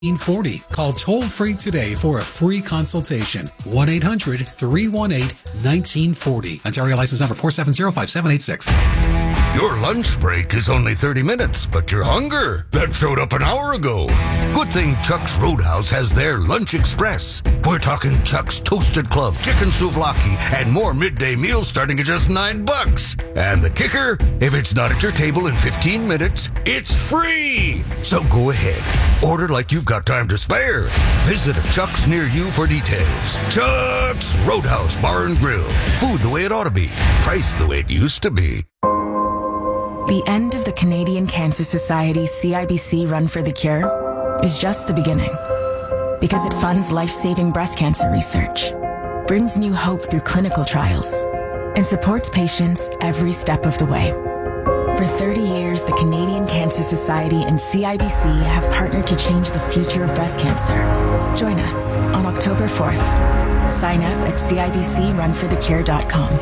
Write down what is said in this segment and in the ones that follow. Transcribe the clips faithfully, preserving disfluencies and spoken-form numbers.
forty. Call toll-free today for a free consultation. one eight hundred three one eight one nine four zero. Ontario license number four seven zero five seven eight six. Your lunch break is only thirty minutes, but your hunger, that showed up an hour ago. Good thing Chuck's Roadhouse has their Lunch Express. We're talking Chuck's Toasted Club, Chicken Souvlaki, and more midday meals starting at just nine bucks. And the kicker, if it's not at your table in fifteen minutes, it's free. So go ahead, order like you've got time to spare. Visit a Chuck's near you for details. Chuck's Roadhouse Bar and Grill. Food the way it ought to be. Priced the way it used to be. The end of the Canadian Cancer Society C I B C Run for the Cure is just the beginning. Because it funds life-saving breast cancer research, brings new hope through clinical trials, and supports patients every step of the way. For thirty years, the Canadian Cancer Society and C I B C have partnered to change the future of breast cancer. Join us on October fourth. Sign up at C I B C run for the cure dot com.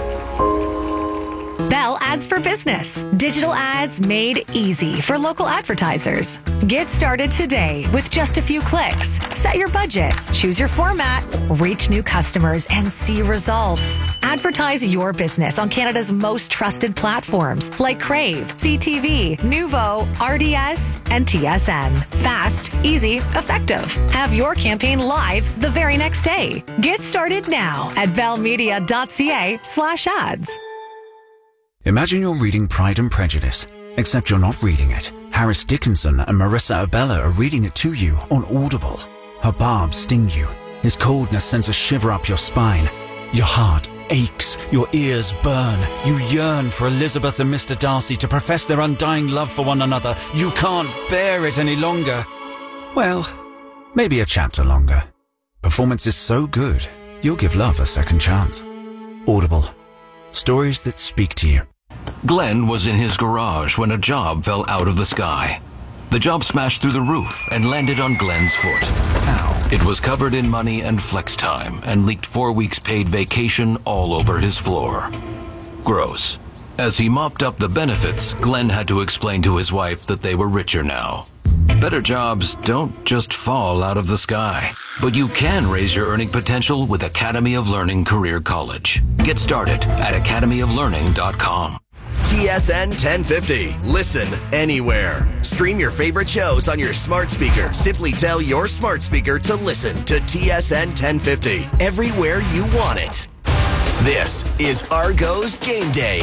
Bell Ads for Business. Digital ads made easy for local advertisers. Get started today with just a few clicks. Set your budget, choose your format, reach new customers, and see results. Advertise your business on Canada's most trusted platforms like Crave, C T V, Nuvo, R D S, and T S N. Fast, easy, effective. Have your campaign live the very next day. Get started now at bellmedia.ca slash ads. Imagine you're reading Pride and Prejudice, except you're not reading it. Harris Dickinson and Marissa Abella are reading it to you on Audible. Her barbs sting you. His coldness sends a shiver up your spine. Your heart aches. Your ears burn. You yearn for Elizabeth and Mister Darcy to profess their undying love for one another. You can't bear it any longer. Well, maybe a chapter longer. Performance is so good, you'll give love a second chance. Audible. Stories that speak to you. Glenn was in his garage when a job fell out of the sky. The job smashed through the roof and landed on Glenn's foot. Ow. It was covered in money and flex time and leaked four weeks paid vacation all over his floor. Gross. As he mopped up the benefits, Glenn had to explain to his wife that they were richer now. Better jobs don't just fall out of the sky, but you can raise your earning potential with Academy of Learning Career College. Get started at academy of learning dot com. T S N ten fifty. Listen anywhere. Stream your favorite shows on your smart speaker. Simply tell your smart speaker to listen to T S N ten fifty everywhere you want it. This is Argos Game Day.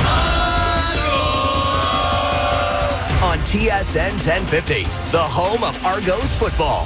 On T S N ten fifty, the home of Argos football.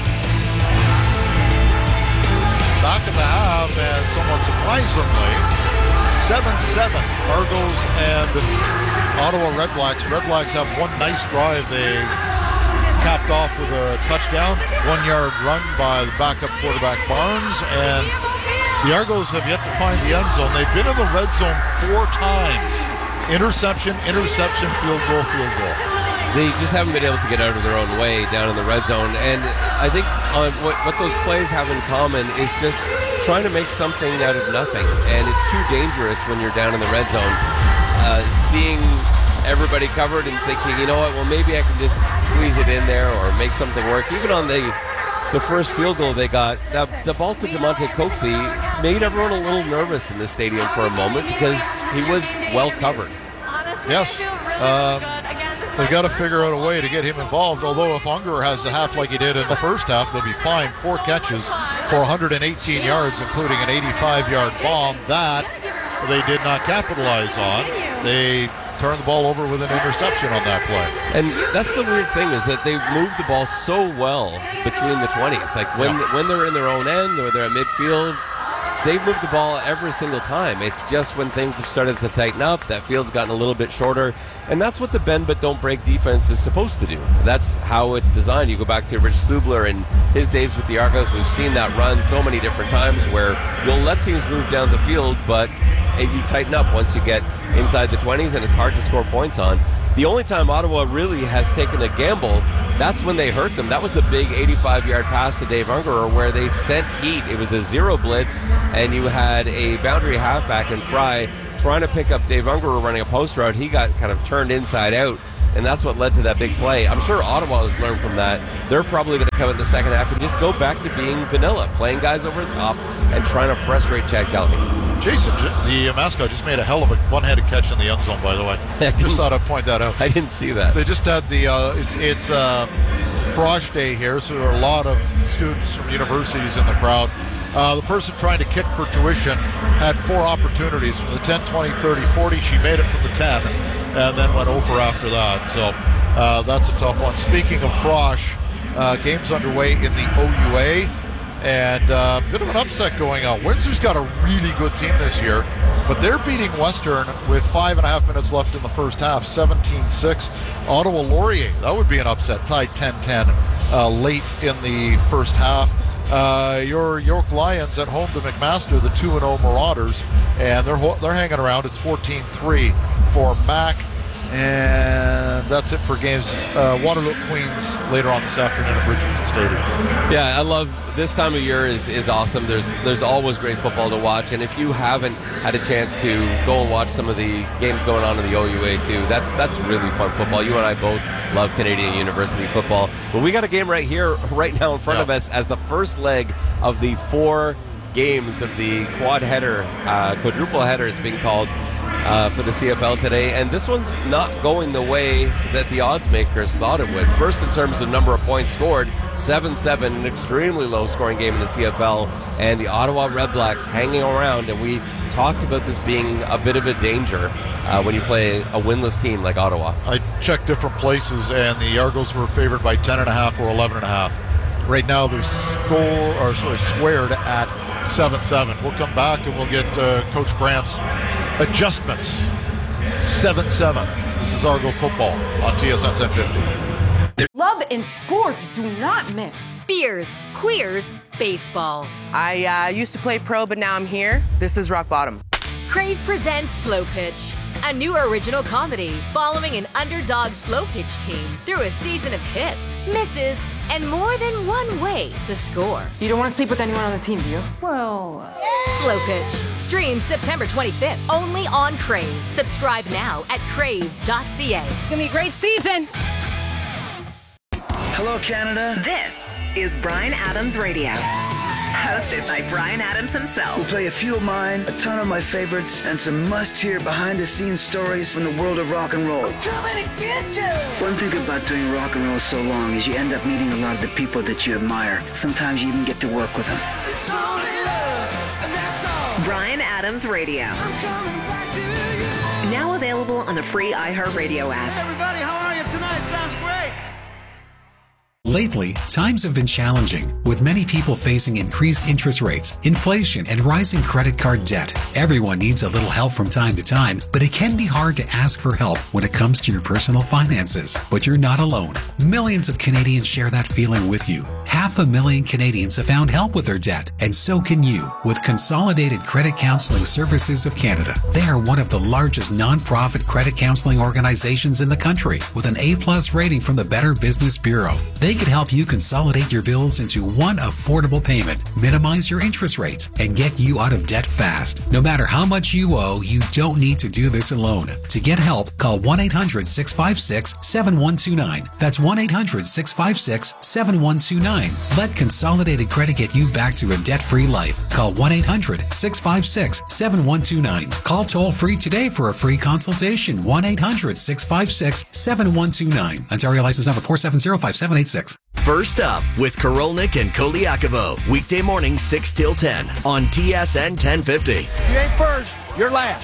Back in the half, and somewhat surprisingly, seven seven, Argos and Ottawa Redblacks. Redblacks have one nice drive. They capped off with a touchdown, one-yard run by the backup quarterback Barnes, and the Argos have yet to find the end zone. They've been in the red zone four times. Interception, interception, field goal, field goal. They just haven't been able to get out of their own way down in the red zone. And I think on what, what those plays have in common is just trying to make something out of nothing. And it's too dangerous when you're down in the red zone. Uh, seeing everybody covered and thinking, you know what, well, maybe I can just squeeze it in there or make something work. Even on the the first field goal they got, the, the ball to DeMonte Coxie made everyone a little nervous in the stadium for a moment because he was well covered. Yes. Um, they've got to figure out a way to get him involved, although if Ungerer has a half like he did in the first half, they'll be fine. Four catches for one hundred eighteen yards, including an eighty-five-yard bomb. That they did not capitalize on. They turned the ball over with an interception on that play. And that's the weird thing, is that they moved the ball so well between the twenties. Like when, yeah. when they're in their own end or they're at midfield, they've moved the ball every single time. It's just when things have started to tighten up, that field's gotten a little bit shorter. And that's what the bend but don't break defense is supposed to do. That's how it's designed. You go back to Rich Stubler and his days with the Argos. We've seen that run so many different times where you'll let teams move down the field, but you tighten up once you get inside the twenties, and it's hard to score points on. The only time Ottawa really has taken a gamble, that's when they hurt them. That was the big eighty-five-yard pass to Dave Ungerer where they sent heat. It was a zero blitz, and you had a boundary halfback in Fry trying to pick up Dave Ungerer running a post route. He got kind of turned inside out and that's what led to that big play. I'm sure Ottawa has learned from that. They're probably going to come in the second half and just go back to being vanilla, playing guys over the top and trying to frustrate Chad Kelly. Jason, the mascot, just made a hell of a one-handed catch in the end zone, by the way. Just thought I'd point that out. I didn't see that. They just had the, uh, it's, it's uh, Frosh Day here, so there are a lot of students from universities in the crowd. Uh, the person trying to kick for tuition had four opportunities from the ten, twenty, thirty, forty. She made it from the ten and then went over after that. So uh, that's a tough one. Speaking of Frosh, uh, game's underway in the O U A. And a uh, bit of an upset going on. Windsor's got a really good team this year, but they're beating Western with five and a half minutes left in the first half, seventeen six. Ottawa Laurier, that would be an upset, tied ten ten uh, late in the first half. Uh, your York Lions at home to McMaster, the two and oh Marauders, and they're they're hanging around. It's fourteen three for Mac. And that's it for games. Uh, Waterloo Queens later on this afternoon at Richardson Stadium. Yeah, I love this time of year is, is awesome. There's there's always great football to watch, and if you haven't had a chance to go and watch some of the games going on in the O U A too, that's that's really fun football. You and I both love Canadian University football, but we got a game right here, right now in front yeah. of us as the first leg of the four games of the quad header, uh, quadruple header it's being called. Uh, for the C F L today, and this one's not going the way that the odds makers thought it would. First, in terms of number of points scored, seven seven, an extremely low-scoring game in the C F L, and the Ottawa Redblacks hanging around, and we talked about this being a bit of a danger uh, when you play a winless team like Ottawa. I checked different places, and the Argos were favored by ten and a half or eleven and a half. Right now, they're score or sorry, squared at seven seven. We'll come back and we'll get uh, Coach Grant's adjustments. seven seven. This is Argo football on T S N ten fifty. Love and sports do not mix. Beers, queers, baseball. I uh, used to play pro, but now I'm here. This is rock bottom. Crave presents Slow Pitch, a new original comedy following an underdog slow pitch team through a season of hits, misses, and more than one way to score. You don't want to sleep with anyone on the team, do you? Well... Uh... Slow Pitch. Streams September twenty-fifth, only on Crave. Subscribe now at crave dot c a. It's gonna be a great season! Hello, Canada. This is Bryan Adams Radio. Hosted by Bryan Adams himself. We'll play a few of mine, a ton of my favorites, and some must-hear behind-the-scenes stories from the world of rock and roll. I'm coming to get you! One thing about doing rock and roll so long is you end up meeting a lot of the people that you admire. Sometimes you even get to work with them. It's only love, and that's all. Bryan Adams Radio. I'm coming back to you. Now available on the free iHeartRadio app. Hey everybody, how are you tonight? Sounds great. Lately, times have been challenging, with many people facing increased interest rates, inflation, and rising credit card debt. Everyone needs a little help from time to time, but it can be hard to ask for help when it comes to your personal finances. But you're not alone. Millions of Canadians share that feeling with you. Half a million Canadians have found help with their debt, and so can you with Consolidated Credit Counseling Services of Canada. They are one of the largest non-profit credit counseling organizations in the country, with an A plus rating from the Better Business Bureau. They could help you consolidate your bills into one affordable payment, minimize your interest rates, and get you out of debt fast. No matter how much you owe, you don't need to do this alone. To get help, call one eight hundred, six five six, seven one two nine. That's one eight hundred, six five six, seven one two nine. Let Consolidated Credit get you back to a debt-free life. Call one eight hundred, six five six, seven one two nine. Call toll-free today for a free consultation. one eight hundred, six five six, seven one two nine. Ontario license number four seven zero five seven eight six. First up with Korolnik and Koliakovo. Weekday morning six till ten on T S N ten fifty. You ain't first, you're last.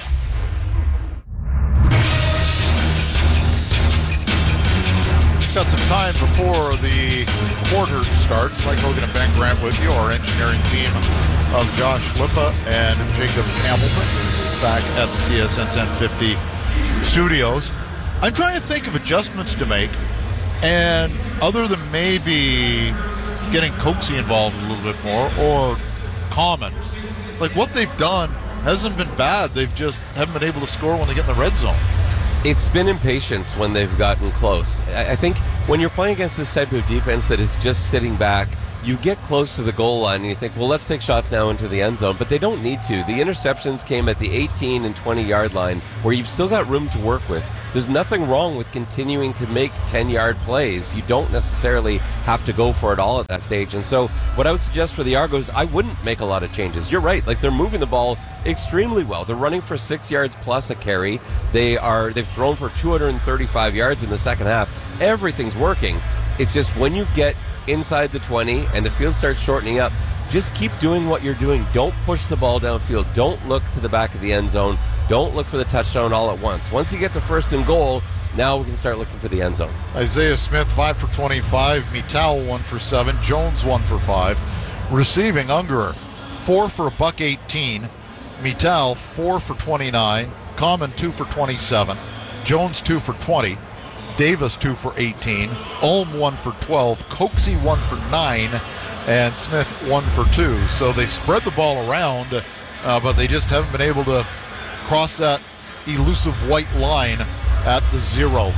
Got some time before the quarter starts. Mike Hogan and Ben Grant with you, our engineering team of Josh Lippa and Jacob Hamilton back at the T S N ten fifty studios. I'm trying to think of adjustments to make, and other than maybe getting Coaxie involved a little bit more, or Common, like what they've done hasn't been bad. They've just haven't been able to score when they get in the red zone. It's been impatience when they've gotten close. I think when you're playing against this type of defense that is just sitting back you get close to the goal line and you think, well, let's take shots now into the end zone, but they don't need to. The interceptions came at the eighteen and twenty yard line where you've still got room to work with. There's nothing wrong with continuing to make ten-yard plays. You don't necessarily have to go for it all at that stage. And so what I would suggest for the Argos, I wouldn't make a lot of changes. You're right. Like, they're moving the ball extremely well. They're running for six yards plus a carry. They are, they've thrown for two hundred thirty-five yards in the second half. Everything's working. It's just when you get inside the twenty and the field starts shortening up, just keep doing what you're doing. Don't push the ball downfield. Don't look to the back of the end zone. Don't look for the touchdown all at once. Once you get to first and goal, now we can start looking for the end zone. Isaiah Smith, five for twenty-five. Mittal, one for seven. Jones, one for five. Receiving, Ungerer, four for a buck eighteen. Mittal, four for twenty-nine. Common, two for twenty-seven. Jones, two for twenty. Davis, two for eighteen. Ulm, one for twelve. Coxie, one for nine. And Smith, one for two. So they spread the ball around, uh, but they just haven't been able to cross that elusive white line at the zero.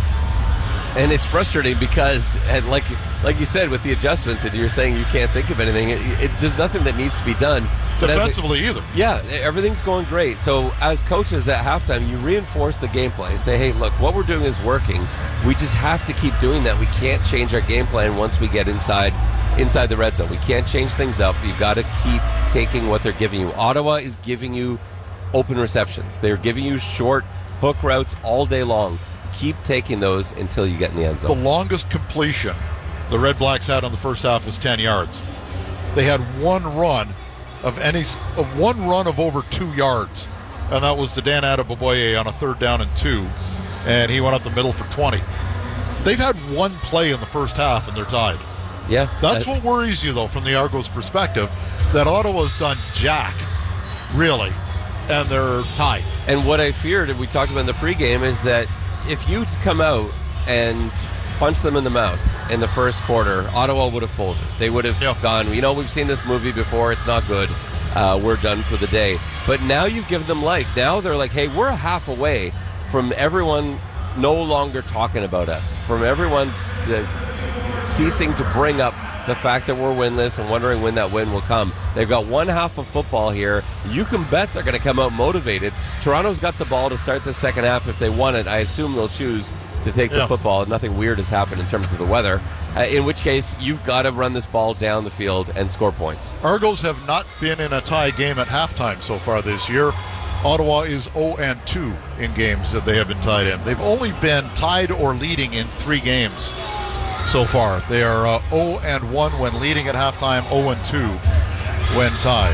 And it's frustrating because, and like like you said, with the adjustments, and you're saying you can't think of anything, it, it, there's nothing that needs to be done. Defensively it, either. Yeah, everything's going great. So as coaches at halftime, you reinforce the game plan. You say, hey, look, what we're doing is working. We just have to keep doing that. We can't change our game plan once we get inside inside the red zone. We can't change things up. You've got to keep taking what they're giving you. Ottawa is giving you open receptions. They're giving you short hook routes all day long. Keep taking those until you get in the end zone. The longest completion the Red Blacks had on the first half was ten yards. They had one run of any of one run of over two yards, and that was the Dan Adeboboye on a third down and two, and he went up the middle for twenty. They've had one play in the first half, and they're tied. Yeah, that's I, what worries you, though, from the Argos' perspective, that Ottawa's done jack, really, and they're tied. And what I feared, and we talked about in the pregame, is that if you come out and punch them in the mouth in the first quarter, Ottawa would have folded. They would have yep. gone, you know, we've seen this movie before, it's not good, uh, we're done for the day. But now you've given them life. Now they're like, hey, we're a half away from everyone no longer talking about us, from everyone's the, ceasing to bring up the fact that we're winless and wondering when that win will come. They've got one half of football here. You can bet they're going to come out motivated. Toronto's got the ball to start the second half if they want it. I assume they'll choose to take yeah. the football. Nothing weird has happened in terms of the weather, uh, in which case you've got to run this ball down the field and score points. Argos have not been in a tie game at halftime so far this year. Ottawa is oh and two in games that they have been tied in. They've only been tied or leading in three games so far. They are uh, oh and one when leading at halftime, oh and two when tied.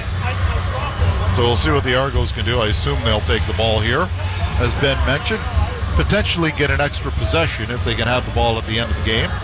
So we'll see what the Argos can do. I assume they'll take the ball here, as Ben mentioned. Potentially get an extra possession if they can have the ball at the end of the game.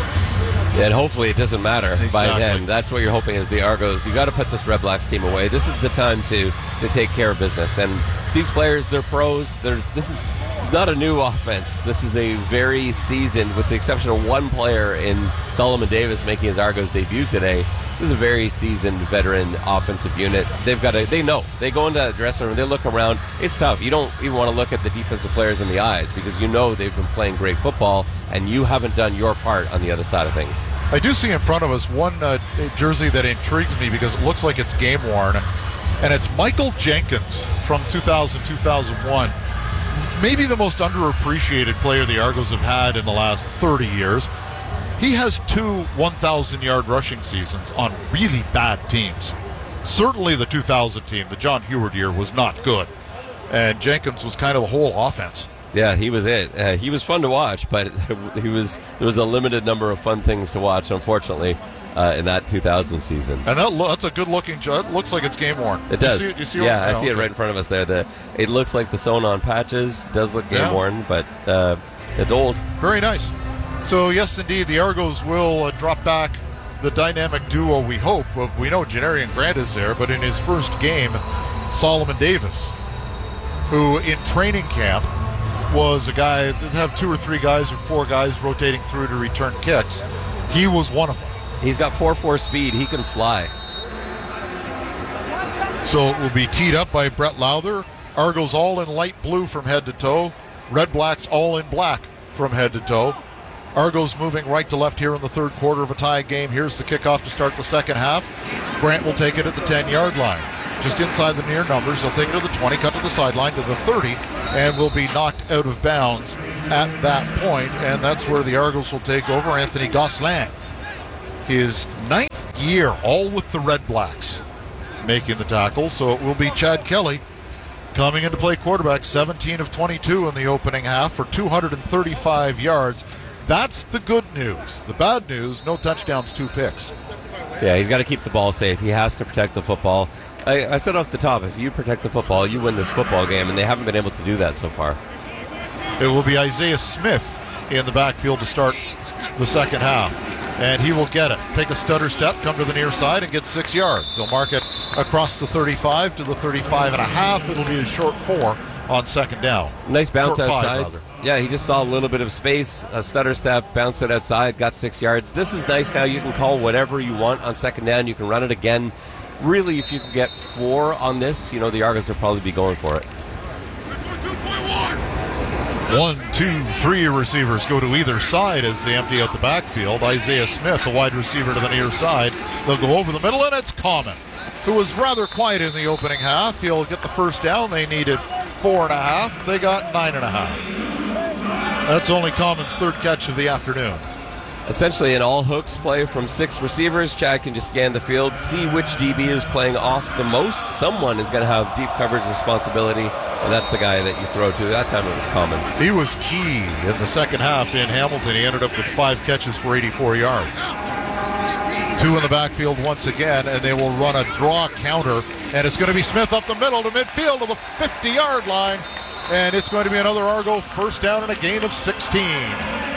And hopefully it doesn't matter exactly. by then. That's what you're hoping as the Argos. You got to put this Red Blacks team away. This is the time to to take care of business. And these players, they're pros. They're this is it's not a new offense. This is a very seasoned, with the exception of one player in Solomon Davis making his Argos debut today. This is a very seasoned veteran offensive unit. They've got a, they know. They go into that dressing room, they look around. It's tough. You don't even want to look at the defensive players in the eyes because you know they've been playing great football and you haven't done your part on the other side of things. I do see in front of us one uh, jersey that intrigues me because it looks like it's game worn, and it's Michael Jenkins from two thousand, two thousand one. Maybe the most underappreciated player the Argos have had in the last thirty years. He has two one thousand yard rushing seasons on really bad teams. Certainly the two thousand team, the John Heward year, was not good. And Jenkins was kind of the whole offense. Yeah, he was it. Uh, he was fun to watch, but he was there was a limited number of fun things to watch, unfortunately, uh, in that two thousand season. And that lo- that's a good-looking. It looks like it's game-worn. It does. You see it? You see yeah, it? I see no, it right in front of us there. The It looks like the sewn-on patches. Does look game-worn, yeah. but uh, it's old. Very nice. So, yes, indeed, the Argos will uh, drop back the dynamic duo, we hope. Well, we know Janarian Grant is there, but in his first game, Solomon Davis, who in training camp was a guy that have two or three guys or four guys rotating through to return kicks. He was one of them. He's got four four speed. He can fly. So it will be teed up by Brett Lowther. Argos all in light blue from head to toe. Red Blacks all in black from head to toe. Argos moving right to left here in the third quarter of a tie game. Here's the kickoff to start the second half. Grant will take it at the ten-yard line. Just inside the near numbers, he'll take it to the twenty, cut to the sideline to the thirty, and will be knocked out of bounds at that point, and that's where the Argos will take over. Anthony Gosselin, his ninth year, all with the Red Blacks, making the tackle, so it will be Chad Kelly coming into play quarterback, seventeen of twenty-two in the opening half for two hundred thirty-five yards. That's the good news. The bad news, no touchdowns, two picks. Yeah, he's got to keep the ball safe. He has to protect the football. I, I said off the top, if you protect the football, you win this football game, and they haven't been able to do that so far. It will be Isaiah Smith in the backfield to start the second half, and he will get it. Take a stutter step, come to the near side, and get six yards. He'll mark it across the thirty-five to the thirty-five and a half. It'll be a short four on second down. Nice bounce short outside. Five, yeah, he just saw a little bit of space, a stutter step, bounced it outside, got six yards. This is nice now. You can call whatever you want on second down. You can run it again. Really, if you can get four on this, you know, the Argos will probably be going for it. One, two, three receivers go to either side as they empty out the backfield. Isaiah Smith, the wide receiver, to the near side. They'll go over the middle, and it's Common, who was rather quiet in the opening half. He'll get the first down. They needed four and a half. They got nine and a half. That's only Common's third catch of the afternoon. Essentially an all-hooks play from six receivers. Chad can just scan the field, see which D B is playing off the most. Someone is going to have deep coverage responsibility, and that's the guy that you throw to. That time it was Common. He was key in the second half in Hamilton. He ended up with five catches for eighty-four yards. Two in the backfield once again, and they will run a draw counter, and it's going to be Smith up the middle to midfield to the fifty-yard line, and it's going to be another Argo first down and a gain of sixteen.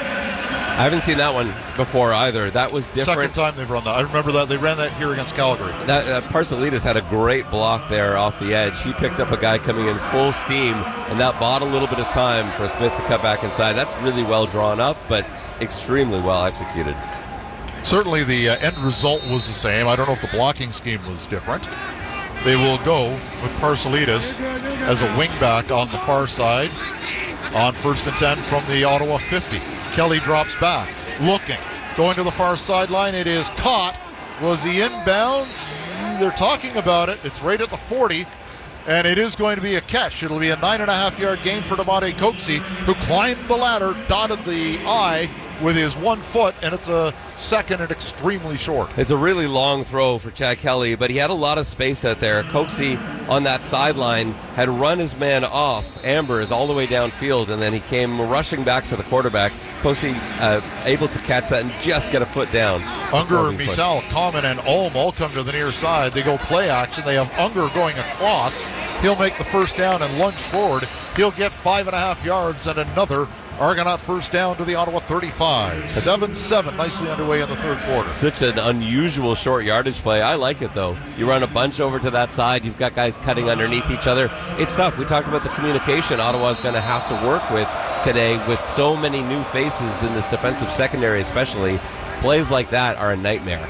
I haven't seen that one before either. That was different. Second time they've run that. I remember that. They ran that here against Calgary. That uh, Parcellides had a great block there off the edge. He picked up a guy coming in full steam, and that bought a little bit of time for Smith to cut back inside. That's really well drawn up, but extremely well executed. Certainly the uh, end result was the same. I don't know if the blocking scheme was different. They will go with Parcellides as a wingback on the far side on first and ten from the Ottawa fifty. Kelly drops back, looking, going to the far sideline. It is caught. Was he inbounds? They're talking about it. It's right at the forty, and it is going to be a catch. It'll be a nine and a half yard gain for Demonte Coxie, who climbed the ladder, dotted the I with his one foot, and it's a second and extremely short. It's a really long throw for Chad Kelly, but he had a lot of space out there. Coxie on that sideline had run his man off. Amber is all the way downfield, and then he came rushing back to the quarterback. Coxie uh, able to catch that and just get a foot down. Unger, Mital, Common, and Ulm all come to the near side. They go play action. They have Unger going across. He'll make the first down and lunge forward. He'll get five and a half yards and another Argonaut first down to the Ottawa thirty-five. seven seven, nicely underway in the third quarter. Such an unusual short yardage play. I like it, though. You run a bunch over to that side. You've got guys cutting underneath each other. It's tough. We talked about the communication Ottawa's going to have to work with today with so many new faces in this defensive secondary especially. Plays like that are a nightmare.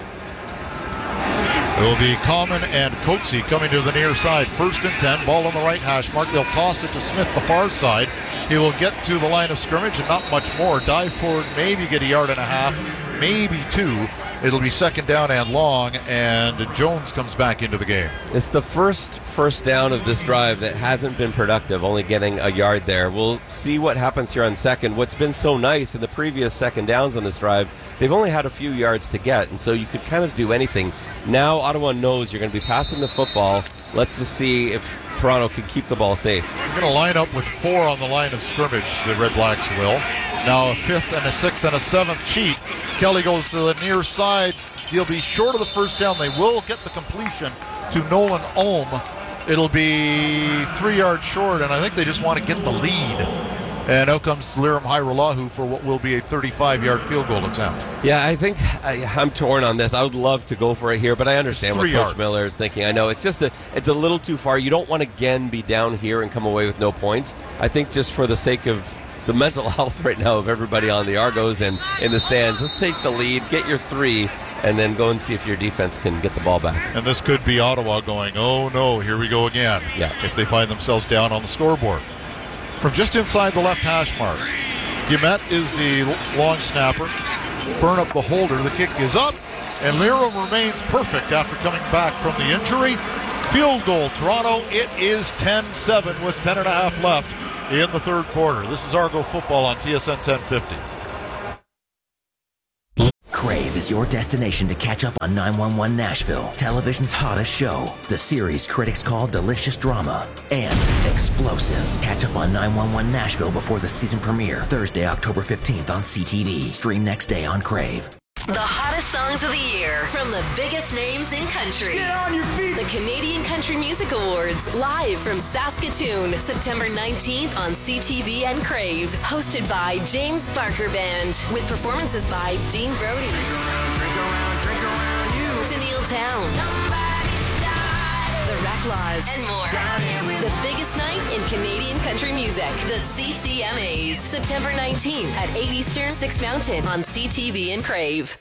It will be Common and Coxie coming to the near side. First and ten, ball on the right hash mark. They'll toss it to Smith, the far side. He will get to the line of scrimmage and not much more. Dive forward, maybe get a yard and a half, maybe two. It'll be second down and long, and Jones comes back into the game. It's the first first down of this drive that hasn't been productive, only getting a yard there. We'll see what happens here on second. What's been so nice in the previous second downs on this drive, they've only had a few yards to get, and so you could kind of do anything. Now Ottawa knows you're going to be passing the football. Let's just see if Toronto can keep the ball safe. He's going to line up with four on the line of scrimmage, the Red Blacks will. Now a fifth and a sixth and a seventh cheat. Kelly goes to the near side. He'll be short of the first down. They will get the completion to Nolan Ulm. It'll be three yards short, and I think they just want to get the lead. And out comes Lirim Hairolahu for what will be a thirty-five yard field goal attempt. Yeah, I think I, I'm torn on this. I would love to go for it here, but I understand what Coach yards. Miller is thinking. I know it's just a, it's a little too far. You don't want to again be down here and come away with no points. I think just for the sake of the mental health right now of everybody on the Argos and in the stands, let's take the lead, get your three, and then go and see if your defense can get the ball back. And this could be Ottawa going, oh no, here we go again. Yeah. If they find themselves down on the scoreboard. From just inside the left hash mark, Guillemette is the long snapper. Burn up the holder. The kick is up, and Lirim remains perfect after coming back from the injury. Field goal, Toronto. It is ten seven with ten and a half left in the third quarter. This is Argo football on T S N ten fifty. Crave is your destination to catch up on nine one one Nashville, television's hottest show. The series critics call delicious drama and explosive. Catch up on nine one one Nashville before the season premiere, Thursday, October fifteenth on C T V. Stream next day on Crave. The hottest songs of the year from the biggest names in country. Get on your feet! The Canadian Country Music Awards, live from Saskatoon, September nineteenth on C T V and Crave. Hosted by James Barker Band, with performances by Dean Brody, Tennille Towns, The Racklaws, and more. The biggest night in Canadian country music, the C C M As. September nineteenth at eight Eastern, six Mountain on C T V and Crave.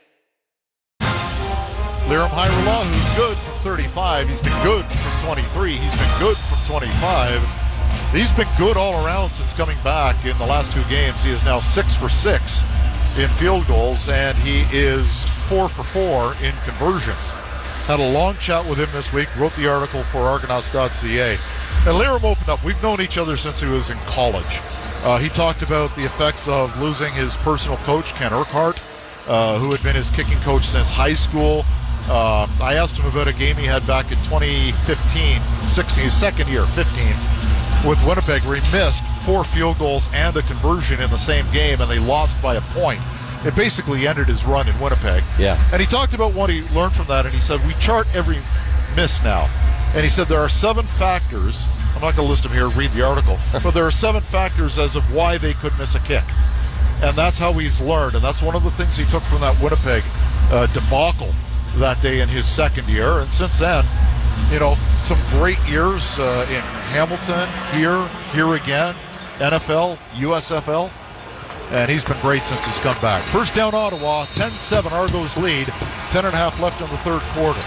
Lirim Hajrullah, who's good from thirty-five. He's been good from twenty-three. He's been good from twenty-five. He's been good all around since coming back in the last two games. He is now six for six in field goals, and he is four for four in conversions. Had a long chat with him this week, wrote the article for Argonauts dot C A. And Lirim opened up. We've known each other since he was in college. Uh, he talked about the effects of losing his personal coach, Ken Urquhart, uh, who had been his kicking coach since high school. Um, I asked him about a game he had back in twenty fifteen, sixteen, his second year, fifteen, with Winnipeg, where he missed four field goals and a conversion in the same game, and they lost by a point. It basically ended his run in Winnipeg. Yeah. And he talked about what he learned from that, and he said, we chart every miss now. And he said there are seven factors. I'm not going to list them here, read the article. But there are seven factors as of why they could miss a kick. And that's how he's learned. And that's one of the things he took from that Winnipeg uh, debacle that day in his second year. And since then, you know, some great years uh, in Hamilton, here, here again, N F L, U S F L. And he's been great since he's come back. First down, Ottawa, ten seven, Argos lead, ten and a half left in the third quarter.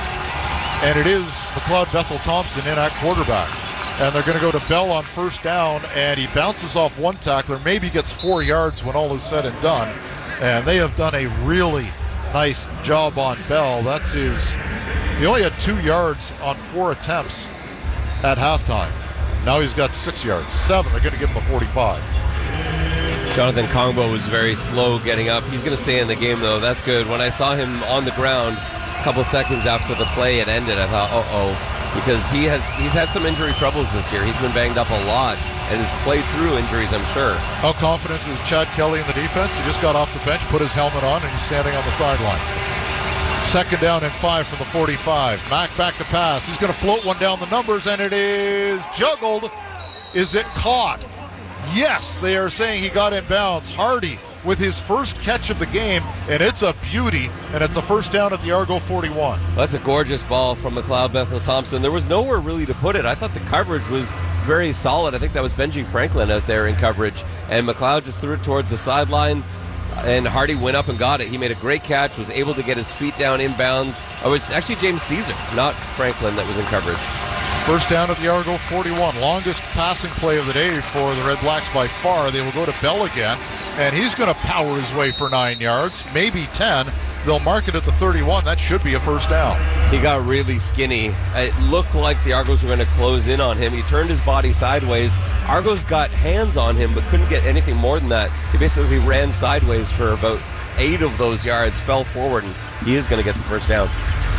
And it is McLeod Bethel Thompson in at quarterback. And they're going to go to Bell on first down, and he bounces off one tackler, maybe gets four yards when all is said and done. And they have done a really nice job on Bell. That's his, he only had two yards on four attempts at halftime. Now he's got six yards, seven. They're going to give him a forty-five. Jonathan Kongbo was very slow getting up. He's going to stay in the game, though. That's good. When I saw him on the ground a couple seconds after the play had ended, I thought, uh-oh, because he has he's had some injury troubles this year. He's been banged up a lot and has played through injuries, I'm sure. How confident is Chad Kelly in the defense? He just got off the bench, put his helmet on, and he's standing on the sideline. Second down and five from the forty-five. Mack back to pass. He's going to float one down the numbers, and it is juggled. Is it caught? Yes, they are saying he got in bounds. Hardy with his first catch of the game, and it's a beauty, and it's a first down at the Argo forty-one. That's a gorgeous ball from McLeod Bethel Thompson. There was nowhere really to put it. I thought the coverage was very solid. I think that was Benji Franklin out there in coverage, and McLeod just threw it towards the sideline, and Hardy went up and got it. He made a great catch, was able to get his feet down inbounds. Oh, it was actually James Caesar, not Franklin, that was in coverage. First down at the Argo forty-one. Longest passing play of the day for the Red Blacks by far. They will go to Bell again, and he's going to power his way for nine yards, maybe ten. They'll mark it at the thirty-one. That should be a first down. He got really skinny. It looked like the Argos were going to close in on him. He turned his body sideways. Argos got hands on him, but couldn't get anything more than that. He basically ran sideways for about eight of those yards, fell forward, and he is going to get the first down.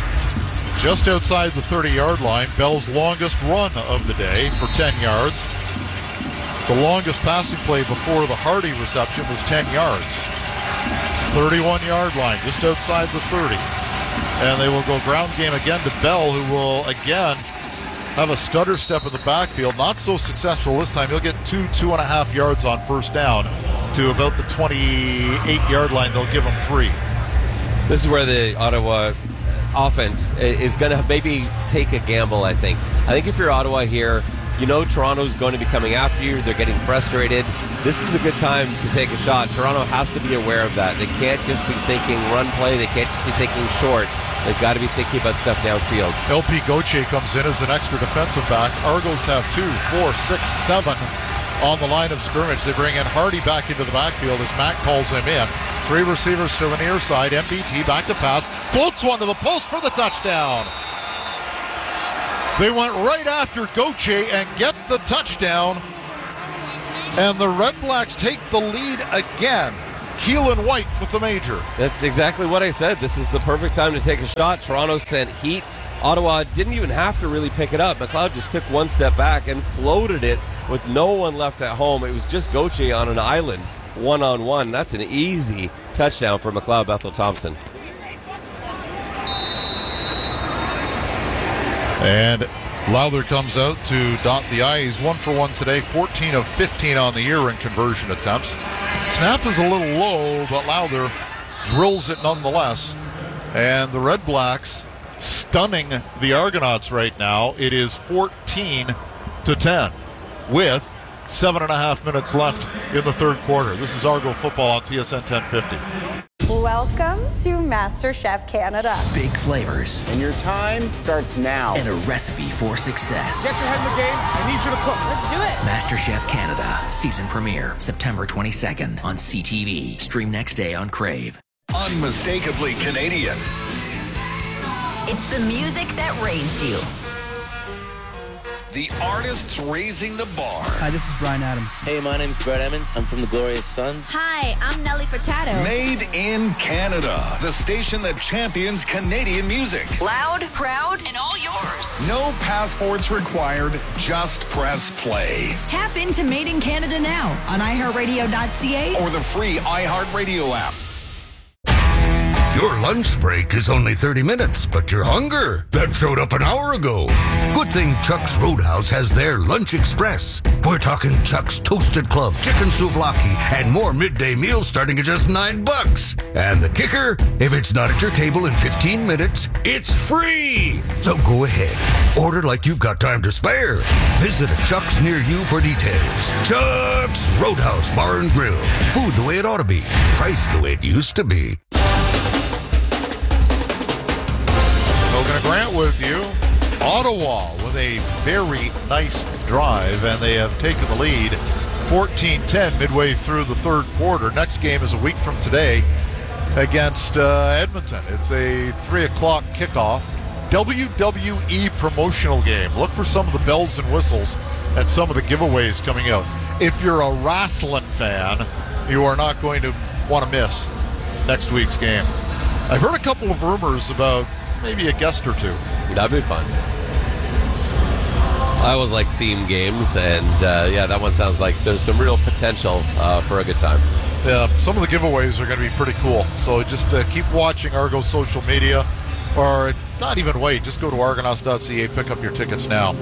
Just outside the thirty-yard line, Bell's longest run of the day for ten yards. The longest passing play before the Hardy reception was ten yards. thirty-one-yard line, just outside the thirty. And they will go ground game again to Bell, who will again have a stutter step in the backfield. Not so successful this time. He'll get two, two and a half yards on first down to about the twenty-eight-yard line. They'll give him three. This is where the Ottawa offense is going to maybe take a gamble, I think. I think if you're Ottawa here, you know Toronto's going to be coming after you. They're getting frustrated. This is a good time to take a shot. Toronto has to be aware of that. They can't just be thinking run play. They can't just be thinking short. They've got to be thinking about stuff downfield. L P Gauthier comes in as an extra defensive back. Argos have two, four, six, seven on the line of scrimmage. They bring in Hardy back into the backfield as Matt calls him in. Three receivers to the near side. M B T back to pass. Floats one to the post for the touchdown. They went right after Gauthier and get the touchdown. And the Red Blacks take the lead again. Keelan White with the major. That's exactly what I said. This is the perfect time to take a shot. Toronto sent heat. Ottawa didn't even have to really pick it up. McLeod just took one step back and floated it with no one left at home. It was just Gauthier on an island, one-on-one. That's an easy touchdown for McLeod Bethel Thompson. And Lowther comes out to dot the I. He's one for one today, fourteen of fifteen on the year in conversion attempts. Snap is a little low, but Lowther drills it nonetheless. And the Red Blacks stunning the Argonauts right now. It is fourteen to ten with seven and a half minutes left in the third quarter. This is Argo football on T S N ten fifty. Welcome to MasterChef Canada. Big flavors. And your time starts now. And a recipe for success. Get your head in the game. I need you to cook. Let's do it. MasterChef Canada. Season premiere September twenty-second on C T V. Stream next day on Crave. Unmistakably Canadian. It's the music that raised you. The artists raising the bar. Hi, this is Brian Adams. Hey, my name's Brett Emmons. I'm from the Glorious Sons. Hi, I'm Nelly Furtado. Made in Canada. The station that champions Canadian music. Loud, proud, and all yours. No passports required. Just press play. Tap into Made in Canada now on i heart radio dot c a or the free iHeartRadio app. Your lunch break is only thirty minutes, but your hunger, that showed up an hour ago. Good thing Chuck's Roadhouse has their Lunch Express. We're talking Chuck's Toasted Club, chicken souvlaki, and more midday meals starting at just nine bucks. And the kicker, if it's not at your table in fifteen minutes, it's free. So go ahead, order like you've got time to spare. Visit a Chuck's near you for details. Chuck's Roadhouse Bar and Grill. Food the way it ought to be. Price the way it used to be. Logan Grant with you. Ottawa with a very nice drive, and they have taken the lead fourteen ten midway through the third quarter. Next game is a week from today against uh, Edmonton. It's a three o'clock kickoff. W W E promotional game. Look for some of the bells and whistles and some of the giveaways coming out. If you're a wrestling fan, you are not going to want to miss next week's game. I've heard a couple of rumors about maybe a guest or two. That'd be fun. I always like theme games, and uh, yeah, that one sounds like there's some real potential uh, for a good time. Yeah, some of the giveaways are going to be pretty cool. So just uh, keep watching Argo social media, or not even wait, just go to argonauts dot c a, pick up your tickets now.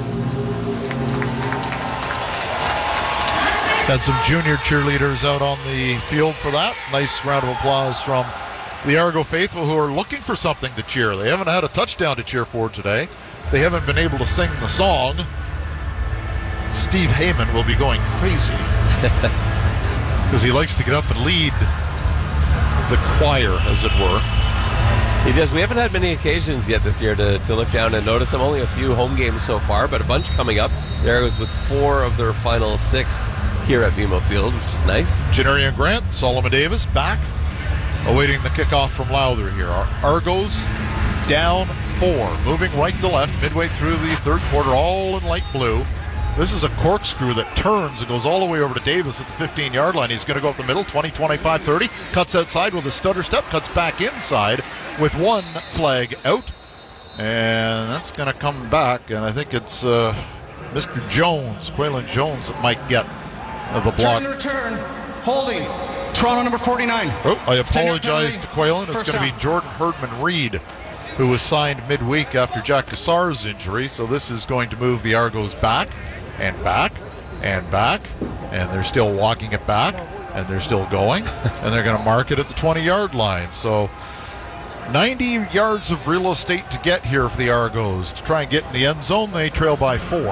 Had some junior cheerleaders out on the field for that. Nice round of applause from the Argo faithful, who are looking for something to cheer. They haven't had a touchdown to cheer for today. They haven't been able to sing the song. Steve Heyman will be going crazy because he likes to get up and lead the choir, as it were. He does. We haven't had many occasions yet this year to, to look down and notice them. Only a few home games so far, but a bunch coming up. The Argos with four of their final six here at B M O Field, which is nice. Janarian Grant, Solomon Davis back, awaiting the kickoff from Lowther here. Our Argos down four, moving right to left midway through the third quarter, all in light blue. This is a corkscrew that turns and goes all the way over to Davis at the fifteen-yard line. He's going to go up the middle, twenty, twenty-five, thirty. Cuts outside with a stutter step, cuts back inside with one flag out. And that's going to come back, and I think it's uh, Mister Jones, Quaylen Jones, that might get uh, the block. Turn return, holding. Toronto number forty-nine. Oh, I apologize to Quaylen. It's going to be Jordan Herdman Reed, who was signed midweek after Jack Cassar's injury. So this is going to move the Argos back and back and back, and they're still walking it back, and they're still going, and they're going to mark it at the twenty-yard line. So ninety yards of real estate to get here for the Argos. To try and get in the end zone, they trail by four.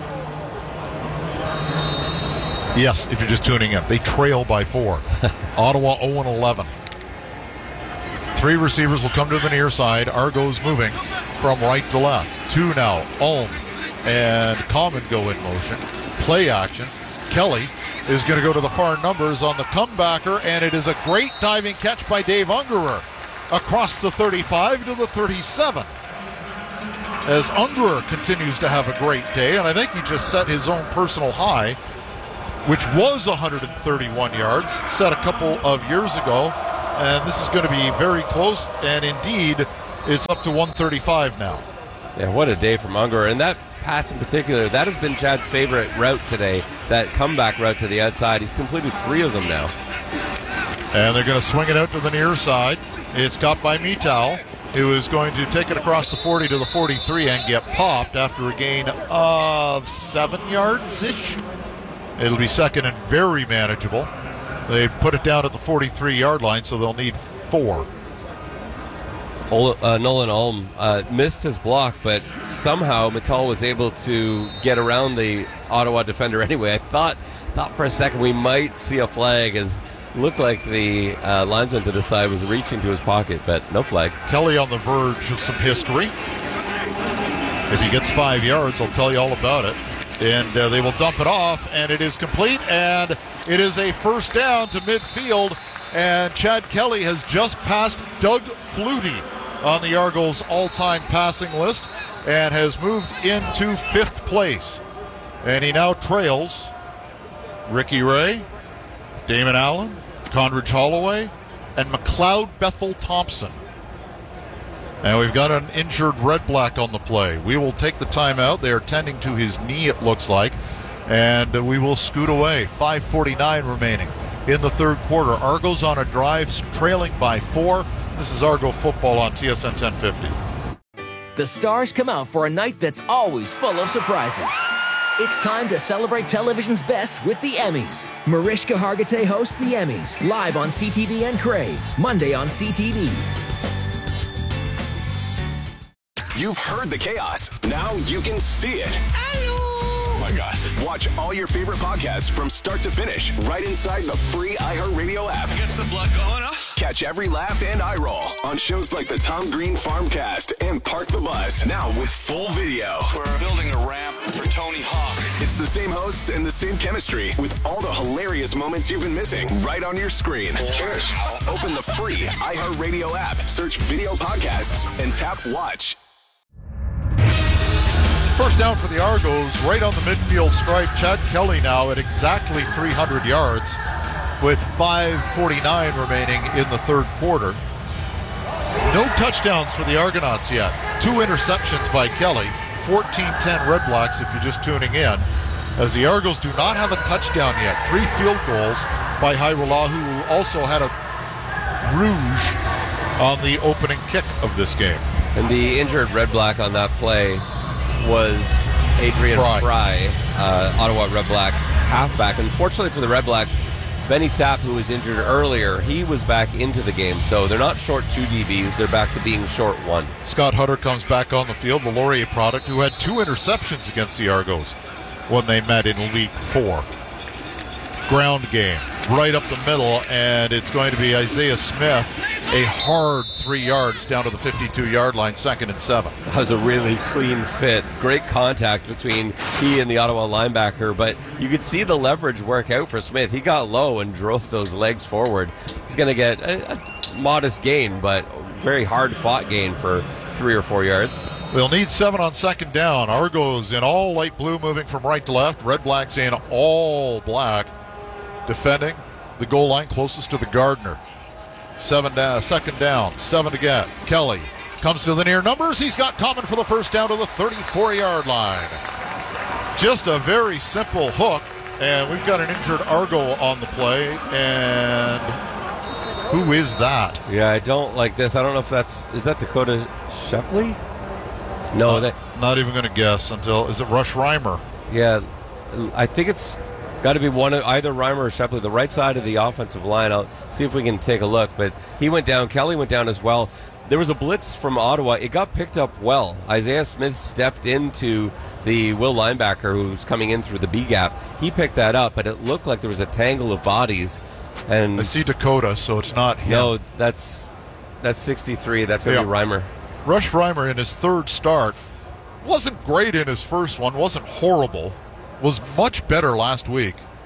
Yes, if you're just tuning in, they trail by four. Ottawa oh and eleven. Three receivers will come to the near side. Argos moving from right to left. Two now. Ulm and Common go in motion. Play action. Kelly is going to go to the far numbers on the comebacker, and it is a great diving catch by Dave Ungerer across the thirty-five to the thirty-seven. As Ungerer continues to have a great day, and I think he just set his own personal high, which was one hundred thirty-one yards, set a couple of years ago, and this is going to be very close, and indeed, it's up to one thirty-five now. Yeah, what a day from Ungerer, and that pass in particular, that has been Chad's favorite route today, that comeback route to the outside. He's completed three of them now. And they're going to swing it out to the near side. It's caught by Mittal, who is going to take it across the forty to the forty-three and get popped after a gain of seven yards-ish. It'll be second and very manageable. They put it down at the forty-three-yard line, so they'll need four. Uh, Nolan Ulm uh, missed his block, but somehow Mittal was able to get around the Ottawa defender anyway. I thought thought for a second we might see a flag, as it looked like the uh, linesman to the side was reaching to his pocket, but no flag. Kelly on the verge of some history. If he gets five yards, I'll tell you all about it. And uh, they will dump it off, and it is complete, and it is a first down to midfield, and Chad Kelly has just passed Doug Flutie on the Argos all-time passing list and has moved into fifth place. And he now trails Ricky Ray, Damon Allen, Condridge Holloway, and McLeod Bethel Thompson. And we've got an injured Red Black on the play. We will take the timeout. They are tending to his knee, it looks like. And we will scoot away. five forty-nine remaining in the third quarter. Argos on a drive, trailing by four. This is Argo football on T S N ten fifty. The stars come out for a night that's always full of surprises. It's time to celebrate television's best with the Emmys. Mariska Hargitay hosts the Emmys, live on C T V and Crave, Monday on C T V. You've heard the chaos. Now you can see it. Oh my God. Watch all your favorite podcasts from start to finish right inside the free iHeartRadio app. Gets the blood going, huh? Catch every laugh and eye roll on shows like the Tom Green Farmcast and Park the Bus. Now with full video. We're building a ramp for Tony Hawk. It's the same hosts and the same chemistry with all the hilarious moments you've been missing right on your screen. Cheers. Open the free iHeartRadio app, search video podcasts, and tap watch. First down for the Argos, right on the midfield stripe. Chad Kelly now at exactly three hundred yards with five forty-nine remaining in the third quarter. No touchdowns for the Argonauts yet. Two interceptions by Kelly. fourteen ten Red Blacks if you're just tuning in. As the Argos do not have a touchdown yet. Three field goals by Hairula, who also had a rouge on the opening kick of this game. And the injured Red Black on that play was Adrian Fry, Fry uh, Ottawa Red Black halfback. Unfortunately for the Red Blacks, Benny Sapp, who was injured earlier, he was back into the game. So they're not short two D Bs, they're back to being short one. Scott Hutter comes back on the field, the Laurier product, who had two interceptions against the Argos when they met in League Four. Ground game, right up the middle, and it's going to be Isaiah Smith, a hard three yards down to the fifty-two-yard line, second and seven. That was a really clean fit. Great contact between he and the Ottawa linebacker, but you could see the leverage work out for Smith. He got low and drove those legs forward. He's going to get a, a modest gain, but very hard-fought gain for three or four yards. They'll need seven on second down. Argos in all light blue, moving from right to left. Red Blacks in all black, defending the goal line closest to the Gardner. Seven down, second down, seven to get. Kelly comes to the near numbers. He's got Common for the first down to the thirty-four-yard line. Just a very simple hook, and we've got an injured Argo on the play, and who is that? Yeah, I don't like this. I don't know if that's, is that Dakota Shepley? No, uh, that. Not even going to guess until, is it Rush Reimer? Yeah, I think it's got to be one of either Reimer or Shepley, the right side of the offensive line. I'll see if we can take a look. But he went down. Kelly went down as well. There was a blitz from Ottawa. It got picked up well. Isaiah Smith stepped into the Will linebacker who was coming in through the B gap. He picked that up, but it looked like there was a tangle of bodies. And I see Dakota, so it's not him. No, that's that's sixty-three. That's going to yeah. be Reimer. Rush Reimer in his third start wasn't great in his first one, wasn't horrible, was much better last week.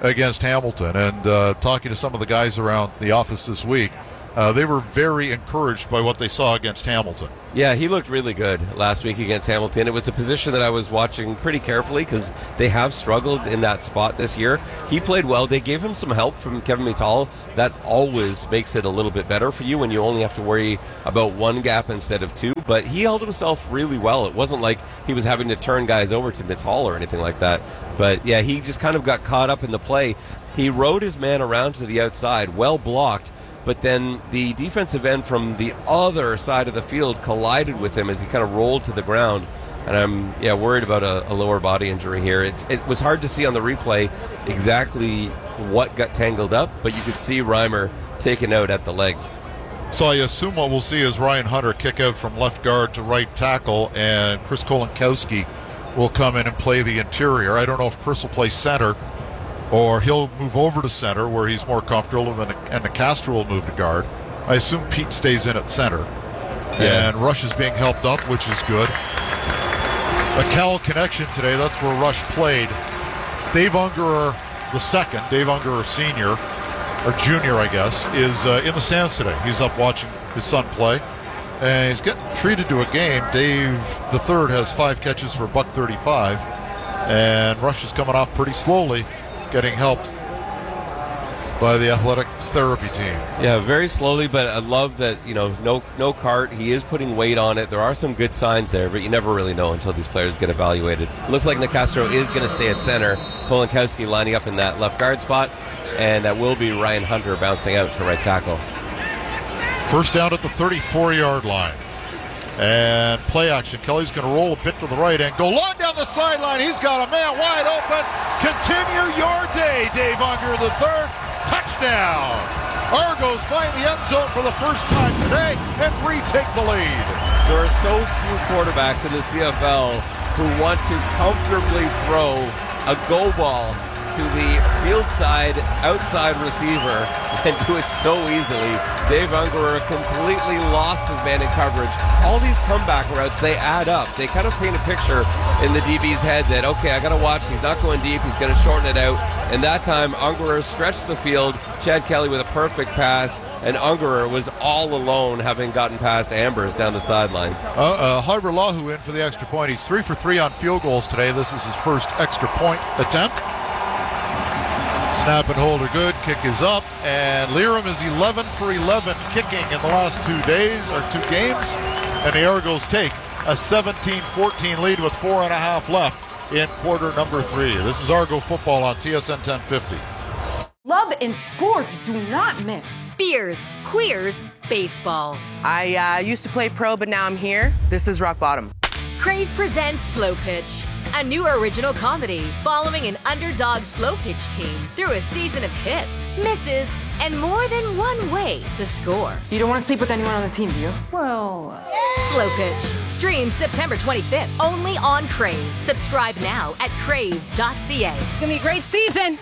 against Hamilton. And uh, talking to some of the guys around the office this week, uh, they were very encouraged by what they saw against Hamilton. Yeah, he looked really good last week against Hamilton. It was a position that I was watching pretty carefully because they have struggled in that spot this year. He played well. They gave him some help from Kevin Mittal. That always makes it a little bit better for you when you only have to worry about one gap instead of two. But he held himself really well. It wasn't like he was having to turn guys over to Mittal or anything like that. But yeah, he just kind of got caught up in the play. He rode his man around to the outside, well blocked. But then the defensive end from the other side of the field collided with him as he kind of rolled to the ground. And I'm yeah worried about a, a lower body injury here. It's It was hard to see on the replay exactly what got tangled up, but you could see Reimer taken out at the legs. So I assume what we'll see is Ryan Hunter kick out from left guard to right tackle, and Chris Kolinkowski will come in and play the interior. I don't know if Chris will play center, or he'll move over to center where he's more comfortable, and, and the Castro will move to guard. I assume Pete stays in at center. Yeah. And Rush is being helped up, which is good. A Cal connection today, that's where Rush played. Dave Ungerer the second, Dave Ungerer senior, or junior I guess, is uh, in the stands today. He's up watching his son play. And he's getting treated to a game. Dave the third has five catches for a buck thirty-five. And Rush is coming off pretty slowly, getting helped by the athletic therapy team. Yeah, very slowly, but I love that, you know, no no cart. He is putting weight on it. There are some good signs there, but you never really know until these players get evaluated. Looks like Nicastro is going to stay at center. Kolinkowski lining up in that left guard spot, and that will be Ryan Hunter bouncing out to right tackle. First down at the thirty-four-yard line. And play action. Kelly's going to roll a bit to the right and go long down the sideline. He's got a man wide open. Continue your day, Dave Unger the third. Touchdown. Argos find the end zone for the first time today and retake the lead. There are so few quarterbacks in the C F L who want to comfortably throw a go ball to the field side outside receiver and do it so easily. Dave Ungerer completely lost his man in coverage. All these comeback routes, they add up. They kind of paint a picture in the D B's head that, okay, I got to watch. He's not going deep. He's going to shorten it out. And that time, Ungerer stretched the field. Chad Kelly with a perfect pass. And Ungerer was all alone, having gotten past Ambers down the sideline. Uh, uh, Harbor Lahu in for the extra point. He's three for three on field goals today. This is his first extra point attempt. Snap and hold are good. Kick is up. And Liram is eleven for eleven kicking in the last two days, or two games. And the Argos take a seventeen fourteen lead with four and a half left in quarter number three. This is Argo football on T S N ten fifty. Love and sports do not mix. Beers, queers, baseball. I uh, used to play pro, but now I'm here. This is Rock Bottom. Crave presents Slow Pitch, a new original comedy following an underdog slow pitch team through a season of hits, misses, and more than one way to score. You don't want to sleep with anyone on the team, do you? Well... Uh... Slow Pitch. Streams September twenty-fifth, only on Crave. Subscribe now at crave dot c a. It's going to be a great season.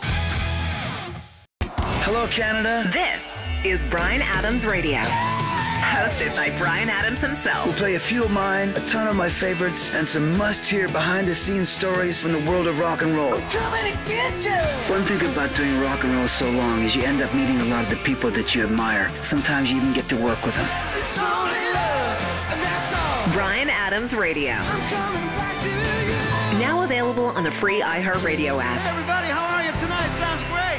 Hello, Canada. This is Bryan Adams Radio. Hosted by Bryan Adams himself. We'll play a few of mine, a ton of my favorites, and some must-hear behind-the-scenes stories from the world of rock and roll. I'm coming to get you! One thing about doing rock and roll so long is you end up meeting a lot of the people that you admire. Sometimes you even get to work with them. It's only love, and that's all. Bryan Adams Radio. I'm coming back to you. Now available on the free iHeartRadio app. Hey everybody, how are you tonight? Sounds great.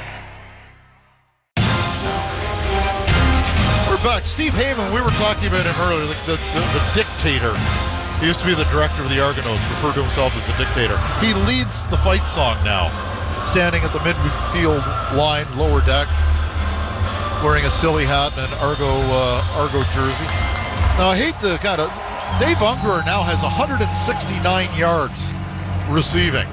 Back. Steve Heyman, we were talking about him earlier, the, the, the, the dictator. He used to be the director of the Argonauts, referred to himself as a dictator. He leads the fight song now, standing at the midfield line, lower deck, wearing a silly hat and an Argo uh, Argo jersey. Now, I hate to kind of... Dave Ungerer now has one hundred sixty-nine yards receiving.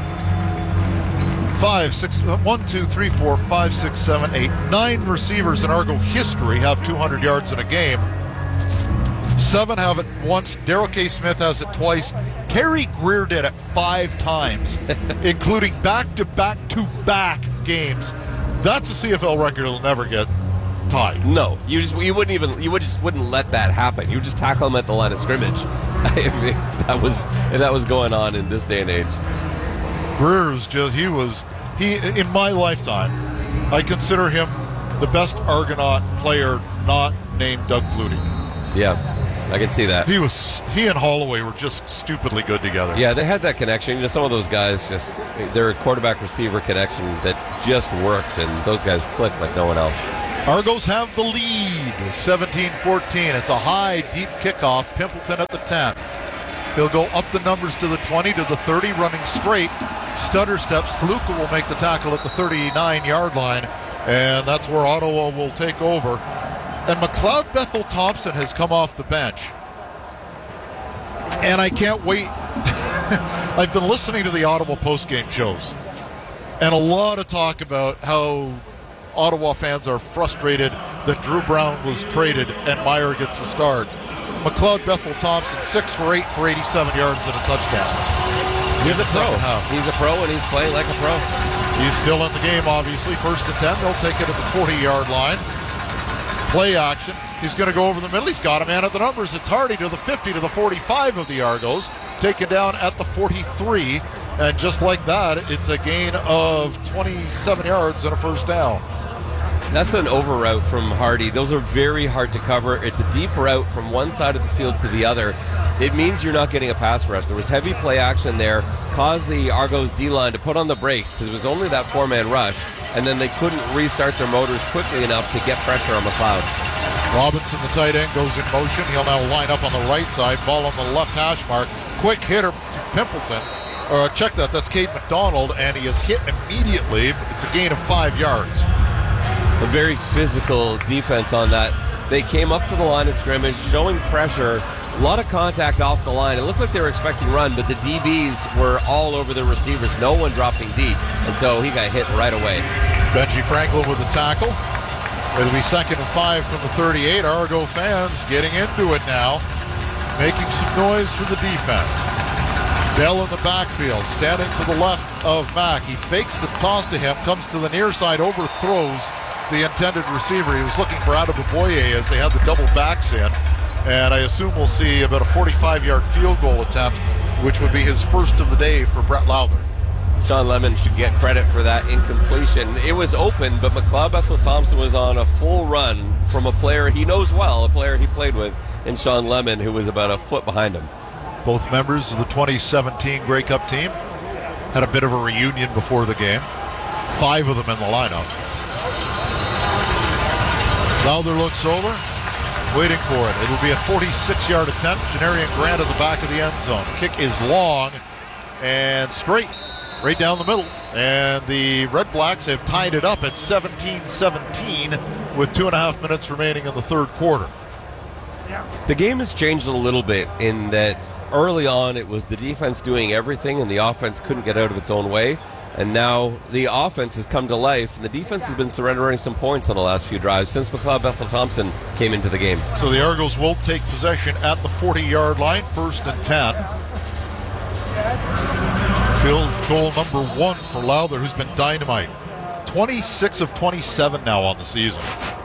Five, six, one, two, three, four, five, six, seven, eight, nine receivers in Argo history have two hundred yards in a game. Seven have it once. Darrell K. Smith has it twice. Kerry Greer did it five times, including back-to-back-to-back games. That's a C F L record that'll never get tied. No, you just you wouldn't even you would just wouldn't let that happen. You would just tackle him at the line of scrimmage. if, if that was if that was going on in this day and age. Greer was just, he was he, in my lifetime, I consider him the best Argonaut player not named Doug Flutie. Yeah, I can see that. He was he and Holloway were just stupidly good together. Yeah, they had that connection. You know, some of those guys just, their quarterback-receiver connection that just worked, and those guys clicked like no one else. Argos have the lead, seventeen fourteen. It's a high, deep kickoff. Pimpleton at the ten. He'll go up the numbers to the twenty, to the thirty, running straight. Stutter steps. Luca will make the tackle at the thirty-nine-yard line, and that's where Ottawa will take over. And McLeod Bethel Thompson has come off the bench. And I can't wait. I've been listening to the Ottawa postgame shows, and a lot of talk about how Ottawa fans are frustrated that Drew Brown was traded and Meyer gets the start. McLeod Bethel Thompson, six for eight for eighty-seven yards and a touchdown. He's a pro. He's a pro, and he's playing like a pro. He's still in the game, obviously. First and ten. They'll take it at the forty-yard line. Play action. He's going to go over the middle. He's got a man at the numbers. It's Hardy to the fifty, to the forty-five of the Argos. Taken down at the forty-three. And just like that, it's a gain of twenty-seven yards and a first down. That's an over route from Hardy. Those are very hard to cover. It's a deep route from one side of the field to the other. It means you're not getting a pass rush. There was heavy play action there, caused the Argos D-line to put on the brakes because it was only that four-man rush, and then they couldn't restart their motors quickly enough to get pressure on McLeod. Robinson, the tight end, goes in motion. He'll now line up on the right side. Ball on the left hash mark. Quick hitter to Pimpleton. Uh, check that. That's Cade McDonald, and he is hit immediately. It's a gain of five yards. A very physical defense on that. They came up to the line of scrimmage, showing pressure. A lot of contact off the line. It looked like they were expecting run, but the D Bs were all over the receivers. No one dropping deep, and so he got hit right away. Benji Franklin with a tackle. It'll be second and five from the thirty-eight. Argo fans getting into it now, making some noise for the defense. Bell in the backfield, standing to the left of Mack. He fakes the toss to him, comes to the near side, overthrows the intended receiver. He was looking for Adeboboye as they had the double backs in. And I assume we'll see about a forty-five-yard field goal attempt, which would be his first of the day for Brett Lowther. Sean Lemon should get credit for that incompletion. It was open, but McLeod Bethel Thompson was on a full run from a player he knows well, a player he played with, in Sean Lemon, who was about a foot behind him. Both members of the twenty seventeen Grey Cup team had a bit of a reunion before the game. Five of them in the lineup. Lowther looks over, waiting for it. It'll be a forty-six-yard attempt. Janarian Grant at the back of the end zone. Kick is long and straight, right down the middle. And the Red Blacks have tied it up at seventeen seventeen with two and a half minutes remaining in the third quarter. The game has changed a little bit in that early on it was the defense doing everything and the offense couldn't get out of its own way. And now the offense has come to life, and the defense has been surrendering some points on the last few drives since McLeod Bethel Thompson came into the game. So the Argos will take possession at the forty-yard line, first and ten. Field goal number one for Lowther, who's been dynamite. twenty-six of twenty-seven now on the season.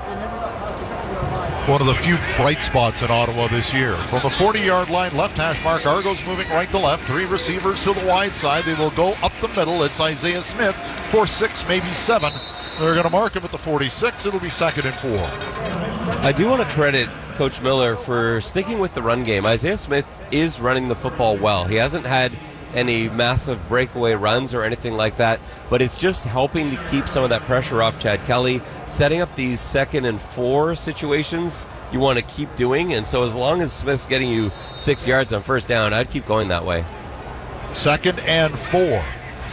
One of the few bright spots in Ottawa this year. From the forty-yard line, left hash mark, Argos moving right to left. Three receivers to the wide side. They will go up the middle. It's Isaiah Smith for six, maybe seven. They're going to mark him at the forty-six. It'll be second and four. I do want to credit Coach Miller for sticking with the run game. Isaiah Smith is running the football well. He hasn't had any massive breakaway runs or anything like that, but it's just helping to keep some of that pressure off Chad Kelly, setting up these second and four situations you want to keep doing, and so as long as Smith's getting you six yards on first down, I'd keep going that way. Second and four.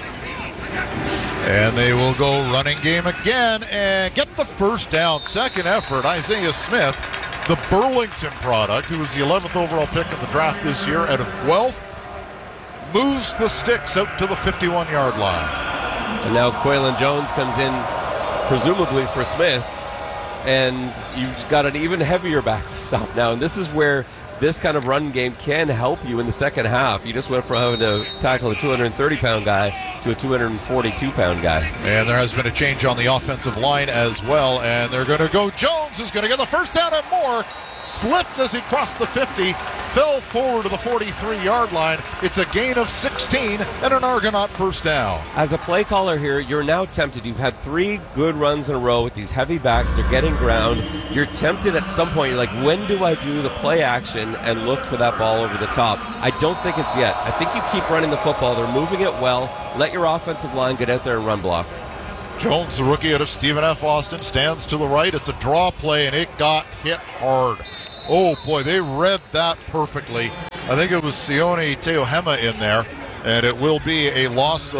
And they will go running game again and get the first down. Second effort, Isaiah Smith, the Burlington product, who was the eleventh overall pick in the draft this year out of Guelph, moves the sticks out to the fifty-one-yard line. And now Quaylen Jones comes in, presumably for Smith, and you've got an even heavier backstop now. And this is where this kind of run game can help you in the second half. You just went from having to tackle a two hundred thirty-pound guy to a two hundred forty-two-pound guy. And there has been a change on the offensive line as well, and they're going to go. Jones is going to get the first down and more. slipped as he crossed the fifty, fell forward to the forty-three-yard line. It's a gain of sixteen and an Argonaut first down. As a play caller here, you're now tempted. You've had three good runs in a row with these heavy backs. They're getting ground. You're tempted at some point. You're like, when do I do the play action and look for that ball over the top? I don't think it's yet. I think you keep running the football. They're moving it well. Let your offensive line get out there and run block. Jones, the rookie out of Stephen F. Austin, stands to the right. It's a draw play, and it got hit hard. Oh, boy, they read that perfectly. I think it was Sione Teohema in there, and it will be a loss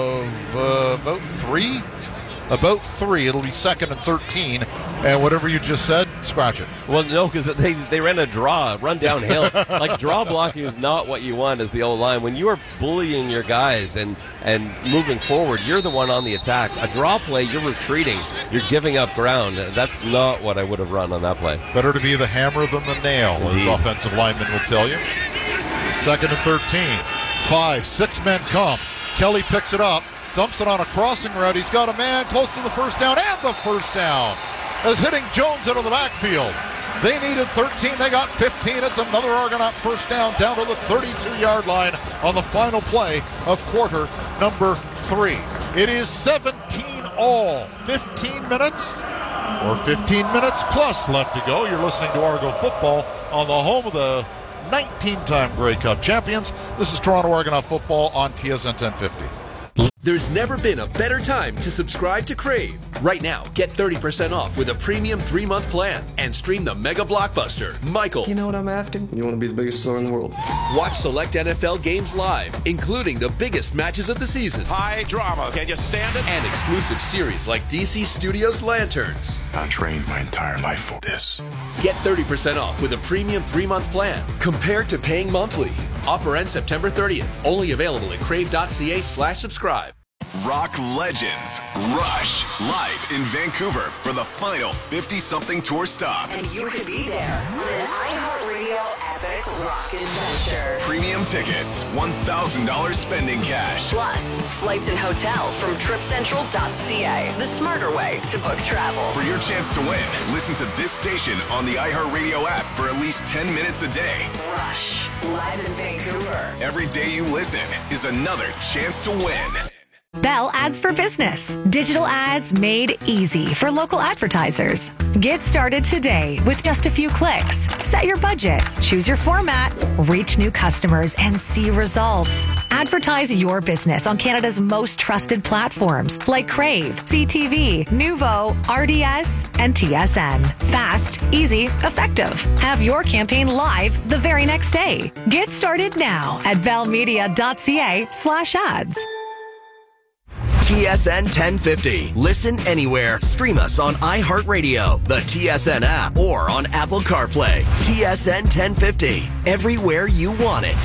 of uh, about three. About three. It'll be second and thirteen. And whatever you just said, scratch it. Well, no, because they, they ran a draw, run downhill. Like, draw blocking is not what you want as the O-line. When you are bullying your guys and, and moving forward, you're the one on the attack. A draw play, you're retreating. You're giving up ground. That's not what I would have run on that play. Better to be the hammer than the nail, Indeed. as offensive linemen will tell you. Second and thirteen. Five, six men come. Kelly picks it up. Dumps it on a crossing route. He's got a man close to the first down, and the first down is hitting Jones out of the backfield. They needed thirteen. They got fifteen. It's another Argonaut first down down to the thirty-two-yard line on the final play of quarter number three. It is seventeen all. fifteen minutes or fifteen minutes plus left to go. You're listening to Argo Football on the home of the nineteen-time Grey Cup champions. This is Toronto Argonaut Football on T S N ten fifty. There's never been a better time to subscribe to Crave. Right now, get thirty percent off with a premium three-month plan and stream the mega blockbuster, Michael. You know what I'm after? You want to be the biggest star in the world. Watch select N F L games live, including the biggest matches of the season. High drama. Can you stand it? And exclusive series like D C Studios Lanterns. I trained my entire life for this. Get thirty percent off with a premium three-month plan compared to paying monthly. Offer ends September thirtieth. Only available at crave.ca slash subscribe. Rock legends Rush live in Vancouver for the final fifty-something tour stop. And you could be there on an iHeartRadio epic rock adventure. Premium tickets, one thousand dollars spending cash. Plus, flights and hotel from trip central dot c a, the smarter way to book travel. For your chance to win, listen to this station on the iHeartRadio app for at least ten minutes a day. Rush, live in Vancouver. Every day you listen is another chance to win. Bell Ads for Business. Digital ads made easy for local advertisers. Get started today with just a few clicks. Set your budget, choose your format, reach new customers, and see results. Advertise your business on Canada's most trusted platforms like Crave, C T V, Nuvo, R D S, and T S N. Fast, easy, effective. Have your campaign live the very next day. Get started now at bellmedia.ca slash ads. T S N ten fifty. Listen anywhere. Stream us on iHeartRadio, the T S N app, or on Apple CarPlay. T S N ten fifty. Everywhere you want it.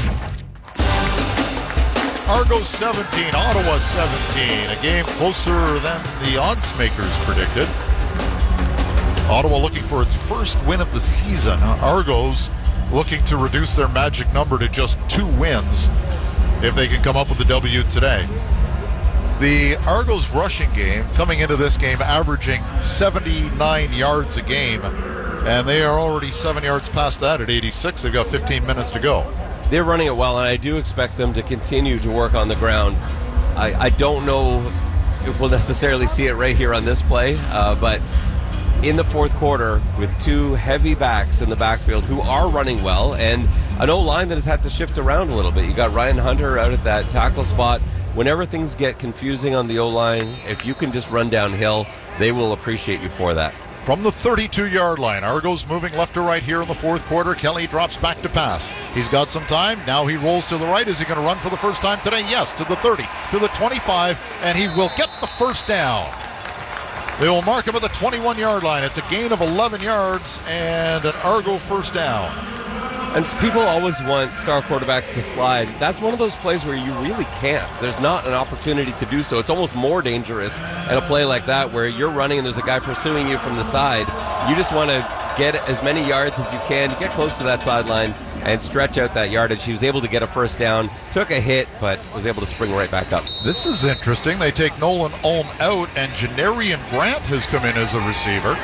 Argo seventeen, Ottawa seventeen. A game closer than the odds makers predicted. Ottawa looking for its first win of the season. Argos looking to reduce their magic number to just two wins if they can come up with a W today. The Argos rushing game coming into this game averaging seventy-nine yards a game, and they are already seven yards past that at eighty-six. They've got fifteen minutes to go. They're running it well, and I do expect them to continue to work on the ground. I, I don't know if we'll necessarily see it right here on this play, uh, but in the fourth quarter with two heavy backs in the backfield who are running well, and an O-line that has had to shift around a little bit. You got Ryan Hunter out at that tackle spot. Whenever things get confusing on the O-line, if you can just run downhill, they will appreciate you for that. From the thirty-two-yard line, Argos moving left to right here in the fourth quarter. Kelly drops back to pass. He's got some time. Now he rolls to the right. Is he going to run for the first time today? Yes, to the thirty, to the twenty-five, and he will get the first down. They will mark him at the twenty-one-yard line. It's a gain of eleven yards and an Argo first down. And people always want star quarterbacks to slide. That's one of those plays where you really can't. There's not an opportunity to do so. It's almost more dangerous in a play like that where you're running and there's a guy pursuing you from the side. You just want to get as many yards as you can, get close to that sideline, and stretch out that yardage. He was able to get a first down, took a hit, but was able to spring right back up. This is interesting. They take Nolan Ulm out, and Janarian Grant has come in as a receiver.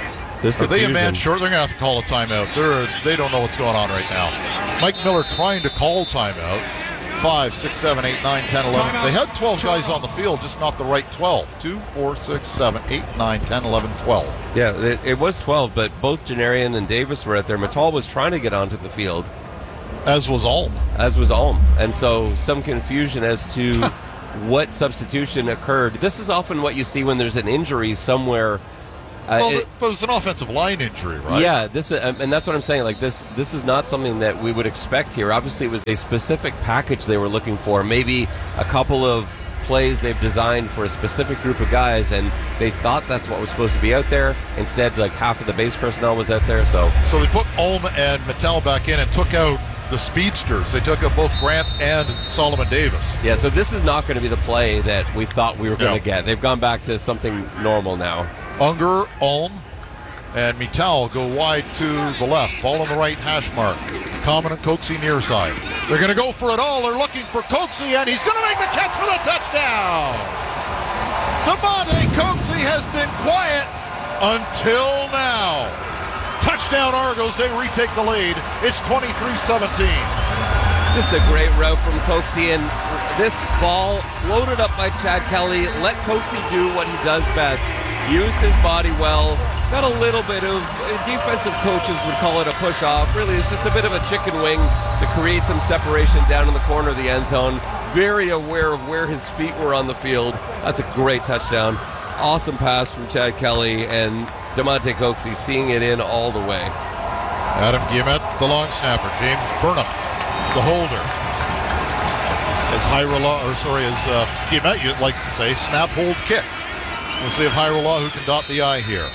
There's Are they a confusion. man short? They're going to have to call a timeout. They're, they don't know what's going on right now. Mike Miller trying to call timeout. Five, six, seven, eight, nine, ten, eleven. They had twelve guys on the field, just not the right twelve. Two, four, six, seven, eight, nine, ten, eleven, twelve. Yeah, it, it was twelve, but both Janarian and Davis were out there. Matal was trying to get onto the field. As was Ulm. As was Ulm. And so some confusion as to what substitution occurred. This is often what you see when there's an injury somewhere. Uh, well, it, but it was an offensive line injury, right? Yeah, this uh, and that's what I'm saying. Like this, this is not something that we would expect here. Obviously, it was a specific package they were looking for. Maybe a couple of plays they've designed for a specific group of guys, and they thought that's what was supposed to be out there. Instead, like half of the base personnel was out there. So, so they put Ulm and Matal back in and took out the speedsters. They took out both Grant and Solomon Davis. Yeah, so this is not going to be the play that we thought we were going to Yeah. get. They've gone back to something normal now. Unger, Ulm, and Matal go wide to the left. Ball on the right hash mark. Common and Coxie near side. They're going to go for it all. They're looking for Coxie, and he's going to make the catch for the touchdown. Demonte Coxie has been quiet until now. Touchdown Argos. They retake the lead. It's twenty-three seventeen. Just a great route from Coxie, and this ball floated up by Chad Kelly. Let Coxie do what he does best. Used his body well. Got a little bit of, defensive coaches would call it a push-off. Really, it's just a bit of a chicken wing to create some separation down in the corner of the end zone. Very aware of where his feet were on the field. That's a great touchdown. Awesome pass from Chad Kelly, and Demonte Coxie seeing it in all the way. Adam Guillemette, the long snapper. James Burnham, the holder. As Hyrula, or sorry, as uh, Guillemette likes to say, snap, hold, kick. We'll see if Hyrula who can dot the I here.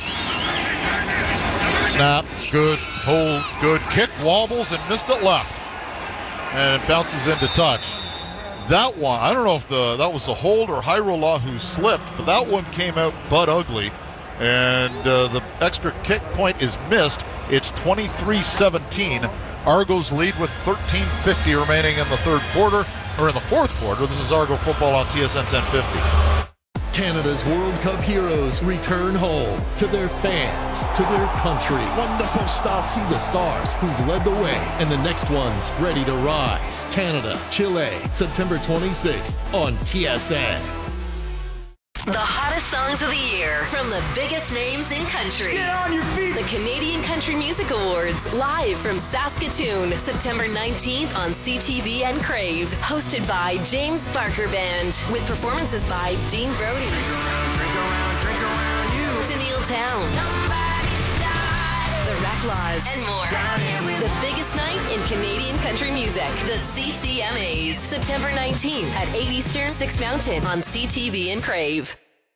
Snap, good, hold, good, kick, wobbles, and missed it left. And it bounces into touch. That one, I don't know if the that was the hold or Hyrula who slipped, but that one came out butt ugly. And uh, the extra kick point is missed. It's twenty-three seventeen. Argos lead with thirteen fifty remaining in the third quarter, or in the fourth quarter. This is Argo football on T S N ten fifty. Canada's World Cup heroes return home to their fans, to their country. Wonderful stuff. See the stars who've led the way and the next ones ready to rise. Canada, Chile, September twenty-sixth on T S N. The hottest songs of the year from the biggest names in country. Get on your feet! The Canadian Country Music Awards, live from Saskatoon, September nineteenth on C T V and Crave. Hosted by James Barker Band, with performances by Dean Brody, Drink around, drink around you. Tennille Towns, The Reclaws, and more. The biggest night in Canadian country music. The C C M As, September nineteenth at eight Eastern, six Mountain on C T V and Crave.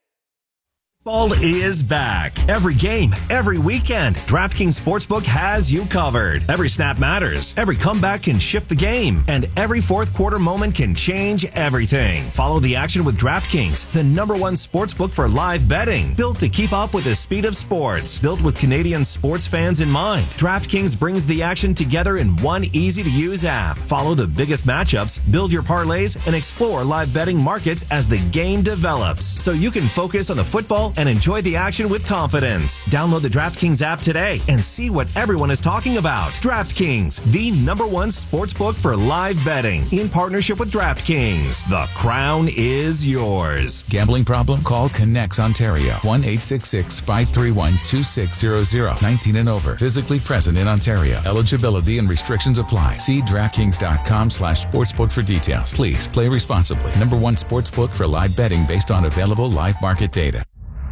Ball is back. Every game, every weekend, DraftKings Sportsbook has you covered. Every snap matters. Every comeback can shift the game. And every fourth quarter moment can change everything. Follow the action with DraftKings, the number one sportsbook for live betting. Built to keep up with the speed of sports. Built with Canadian sports fans in mind. DraftKings brings the action together in one easy-to-use app. Follow the biggest matchups, build your parlays, and explore live betting markets as the game develops. So you can focus on the football and enjoy the action with confidence. Download the DraftKings app today and see what everyone is talking about. DraftKings, the number one sportsbook for live betting, in partnership with DraftKings. The crown is yours. Gambling problem? Call Connects Ontario. one eight six six, five three one, two six zero zero. nineteen and over. Physically present in Ontario. Eligibility and restrictions apply. See DraftKings.com slash sportsbook for details. Please play responsibly. Number one sportsbook for live betting based on available live market data.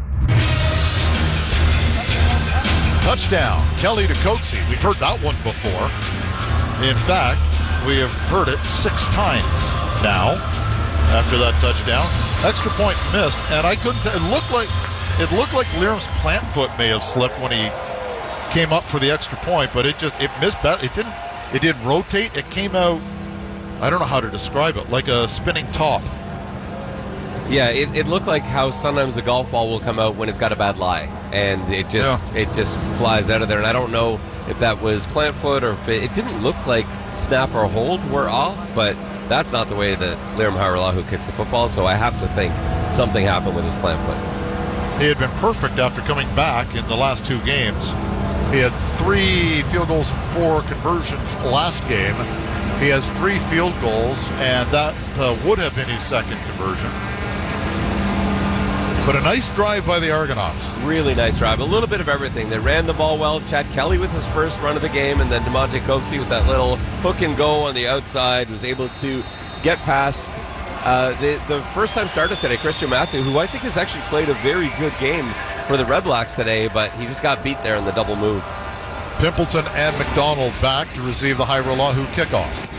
Touchdown, Kelly to Coxie. We've heard that one before. In fact, we have heard it six times now after that touchdown. Extra point missed, and I couldn't. T- it looked like it looked like Liram's plant foot may have slipped when he came up for the extra point, but it just it missed. It didn't. It didn't rotate. It came out. I don't know how to describe it. Like a spinning top. Yeah, it, it looked like how sometimes a golf ball will come out when it's got a bad lie, and it just yeah. it just flies out of there. And I don't know if that was plant foot or if it, it didn't look like snap or hold were off, but that's not the way that Liram Hyrula kicks the football. So I have to think something happened with his plant foot. He had been perfect after coming back in the last two games. He had three field goals and four conversions last game. He has three field goals, and that uh, would have been his second conversion. But a nice drive by the Argonauts. Really nice drive. A little bit of everything. They ran the ball well. Chad Kelly with his first run of the game, and then DeMonte Coxey with that little hook and go on the outside was able to get past uh, the, the first-time starter today, Christian Matthew, who I think has actually played a very good game for the Red Blacks today, but he just got beat there in the double move. Pimpleton and McDonald back to receive the Jairo Lahu kickoff.